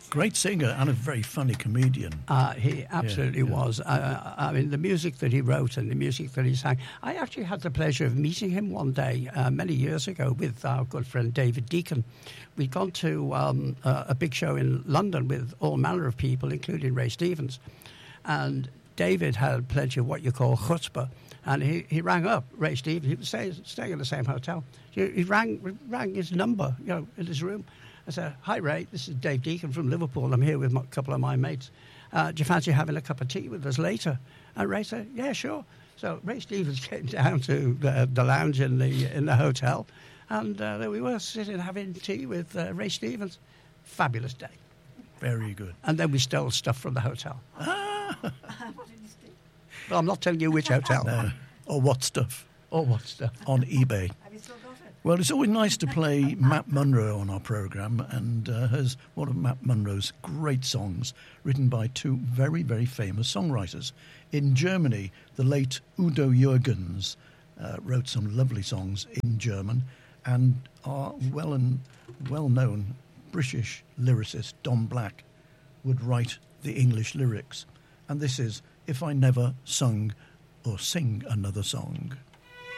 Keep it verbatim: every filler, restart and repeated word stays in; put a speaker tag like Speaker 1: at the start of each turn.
Speaker 1: Great singer and a very funny comedian.
Speaker 2: Uh, he absolutely
Speaker 1: Yeah, yeah.
Speaker 2: was. Uh, I mean, the music that he wrote and the music that he sang. I actually had the pleasure of meeting him one day uh, many years ago with our good friend David Deacon. We'd gone to um, a, a big show in London with all manner of people, including Ray Stevens. And David had plenty of what you call chutzpah. And he, he rang up Ray Stevens. He was staying, staying in the same hotel. He, he rang rang his number, you know, in his room. I said, "Hi, Ray, this is Dave Deacon from Liverpool. I'm here with a couple of my mates. Uh, do you fancy having a cup of tea with us later?" And Ray said, "Yeah, sure." So Ray Stevens came down to the, the lounge in the in the hotel, and uh, there we were sitting having tea with uh, Ray Stevens. Fabulous day.
Speaker 1: Very good.
Speaker 2: And then we stole stuff from the hotel. But I'm not telling you which hotel.
Speaker 1: No. Or what stuff?
Speaker 2: Or what stuff.
Speaker 1: On eBay.
Speaker 3: Have you still got it?
Speaker 1: Well, it's always nice to play Matt Munro on our programme, and uh, has one of Matt Munro's great songs written by two very, very famous songwriters. In Germany, the late Udo Jürgens uh, wrote some lovely songs in German, and our well and well-known British lyricist Don Black would write the English lyrics. And this is If I Never Sung or Sing Another Song.